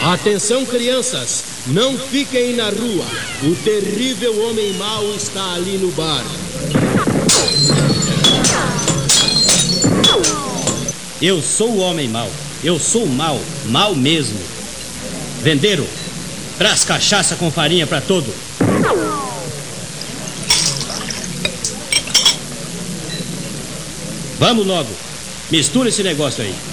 Atenção, crianças, não fiquem na rua. O terrível homem mau está ali no bar. Eu sou o homem mau. Eu sou mau, mau mesmo. Vendeiro, traz cachaça com farinha pra todo. Vamos logo. Mistura esse negócio aí.